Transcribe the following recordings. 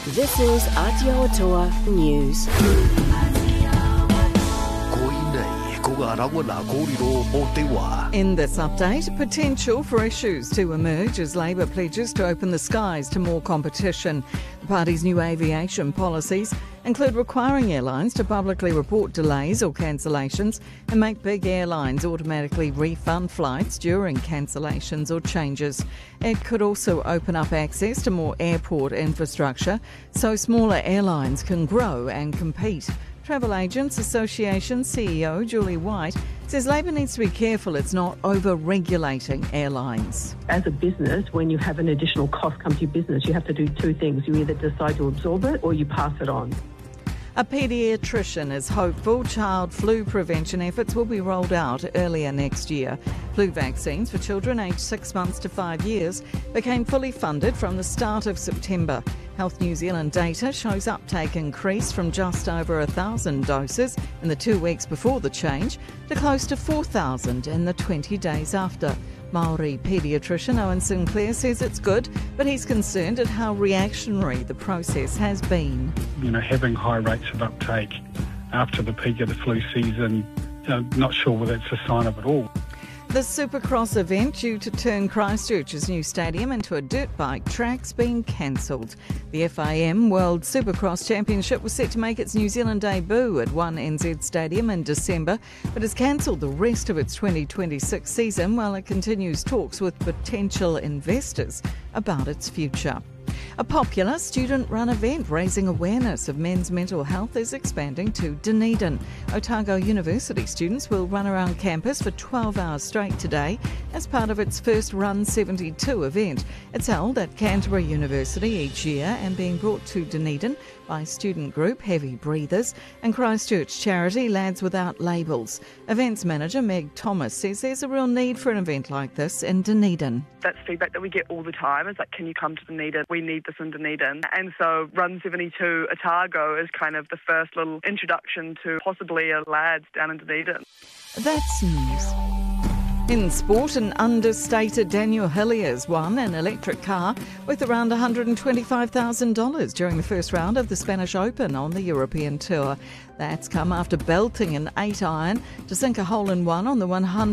This is Aotearoa News. In this update, potential for issues to emerge as Labour pledges to open the skies to more competition. The party's new aviation policies include requiring airlines to publicly report delays or cancellations and make big airlines automatically refund flights during cancellations or changes. It could also open up access to more airport infrastructure so smaller airlines can grow and compete. Travel Agents Association CEO Julie White says Labor needs to be careful it's not over-regulating airlines. As a business, when you have an additional cost come to your business, you have to do two things. You either decide to absorb it or you pass it on. A paediatrician is hopeful child flu prevention efforts will be rolled out earlier next year. Flu vaccines for children aged 6 months to 5 years became fully funded from the start of September. Health New Zealand data shows uptake increased from just over 1,000 doses in the 2 weeks before the change to close to 4,000 in the 20 days after. Māori paediatrician Owen Sinclair says it's good, but he's concerned at how reactionary the process has been. Having high rates of uptake after the peak of the flu season, not sure whether it's a sign of it all. The Supercross event due to turn Christchurch's new stadium into a dirt bike track's been cancelled. The FIM World Supercross Championship was set to make its New Zealand debut at One NZ Stadium in December, but has cancelled the rest of its 2026 season while it continues talks with potential investors about its future. A popular student-run event raising awareness of men's mental health is expanding to Dunedin. Otago University students will run around campus for 12 hours straight today as part of its first Run 72 event. It's held at Canterbury University each year and being brought to Dunedin by student group Heavy Breathers and Christchurch charity Lads Without Labels. Events manager Meg Thomas says there's a real need for an event like this in Dunedin. That's feedback that we get all the time. It's like, can you come to Dunedin? We need this in Dunedin. And so Run 72 Otago is kind of the first little introduction to possibly a lads down in Dunedin. That's news. In sport, an understated Daniel Hilliers won an electric car worth around $125,000 during the first round of the Spanish Open on the European Tour. That's come after belting an 8-iron to sink a hole-in-one on the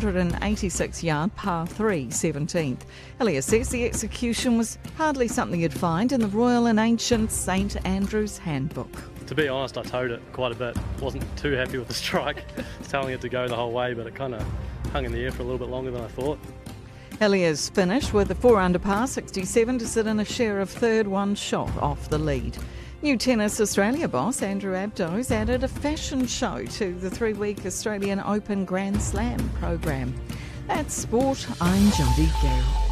186-yard par 3 17th. Hilliers says the execution was hardly something you'd find in the Royal and Ancient St Andrew's Handbook. To be honest, I towed it quite a bit. Wasn't too happy with the strike. I was telling it to go the whole way, but it kind of hung in the air for a little bit longer than I thought. Hilliers finished with a 4-under par 67 to sit in a share of third, one shot off the lead. New Tennis Australia boss Andrew Abdo's added a fashion show to the 3-week Australian Open Grand Slam program. That's sport. I'm Jodie Gale.